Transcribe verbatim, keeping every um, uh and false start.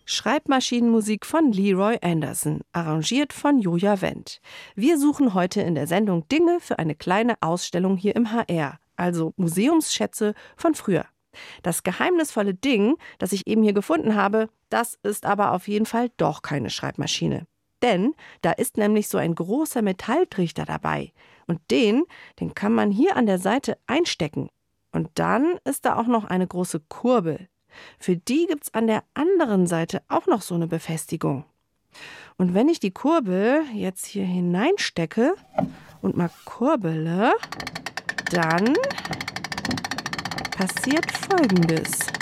Schreibmaschinenmusik von Leroy Anderson, arrangiert von Julia Wendt. Wir suchen heute in der Sendung Dinge für eine kleine Ausstellung hier im H R, also Museumsschätze von früher. Das geheimnisvolle Ding, das ich eben hier gefunden habe, das ist aber auf jeden Fall doch keine Schreibmaschine. Denn da ist nämlich so ein großer Metalltrichter dabei. Und den, den kann man hier an der Seite einstecken. Und dann ist da auch noch eine große Kurbel. Für die gibt's an der anderen Seite auch noch so eine Befestigung. Und wenn ich die Kurbel jetzt hier hineinstecke und mal kurbele, dann passiert Folgendes.